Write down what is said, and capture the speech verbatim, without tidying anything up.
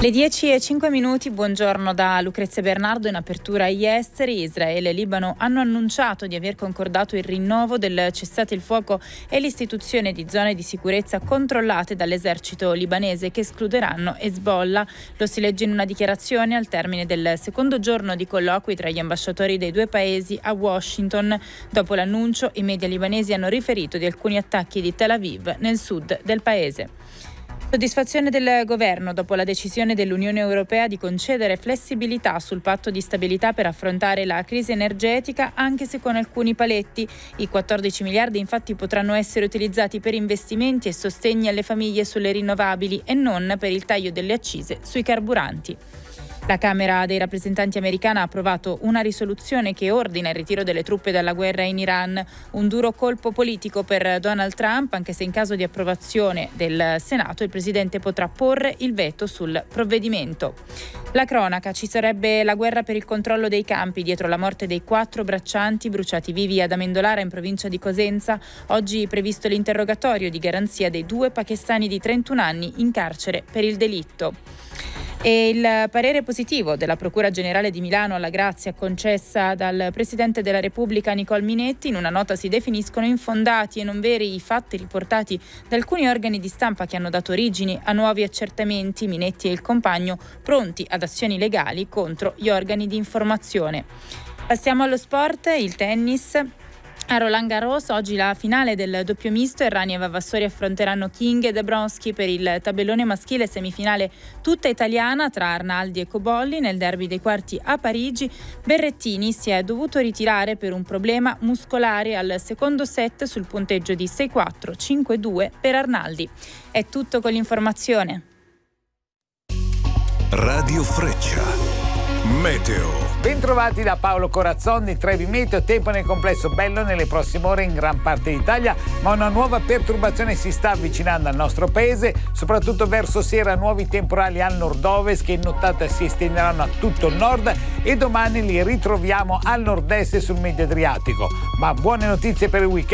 Le dieci e cinque minuti, buongiorno da Lucrezia Bernardo. In apertura agli esteri, Israele e Libano hanno annunciato di aver concordato il rinnovo del cessate il fuoco e l'istituzione di zone di sicurezza controllate dall'esercito libanese che escluderanno Hezbollah. Lo si legge in una dichiarazione al termine del secondo giorno di colloqui tra gli ambasciatori dei due paesi a Washington. Dopo l'annuncio, i media libanesi hanno riferito di alcuni attacchi di Tel Aviv nel sud del paese. Soddisfazione del governo dopo la decisione dell'Unione Europea di concedere flessibilità sul patto di stabilità per affrontare la crisi energetica, anche se con alcuni paletti. I quattordici miliardi infatti potranno essere utilizzati per investimenti e sostegni alle famiglie sulle rinnovabili e non per il taglio delle accise sui carburanti. La Camera dei rappresentanti americana ha approvato una risoluzione che ordina il ritiro delle truppe dalla guerra in Iran, un duro colpo politico per Donald Trump, anche se in caso di approvazione del Senato il presidente potrà porre il veto sul provvedimento. La cronaca: ci sarebbe la guerra per il controllo dei campi dietro la morte dei quattro braccianti bruciati vivi ad Amendolara in provincia di Cosenza. Oggi previsto l'interrogatorio di garanzia dei due pakistani di trentuno anni in carcere per il delitto. E il parere positivo della Procura Generale di Milano alla grazia concessa dal Presidente della Repubblica Nicole Minetti. In una nota si definiscono infondati e non veri i fatti riportati da alcuni organi di stampa che hanno dato origine a nuovi accertamenti. Minetti e il compagno pronti ad azioni legali contro gli organi di informazione. Passiamo allo sport, il tennis. A Roland Garros oggi la finale del doppio misto. Errani e Vavassori affronteranno King e Dabrowski per il tabellone maschile, semifinale tutta italiana tra Arnaldi e Cobolli. Nel derby dei quarti a Parigi, Berrettini si è dovuto ritirare per un problema muscolare al secondo set sul punteggio di sei quattro cinque due per Arnaldi. È tutto con l'informazione. Radio Freccia Meteo. Bentrovati da Paolo Corazzoni. Trevi Meteo, tempo nel complesso bello nelle prossime ore in gran parte d'Italia, ma una nuova perturbazione si sta avvicinando al nostro paese, soprattutto verso sera nuovi temporali al nord-ovest che in nottata si estenderanno a tutto il nord e domani li ritroviamo al nord-est e sul medio Adriatico. Ma buone notizie per il weekend.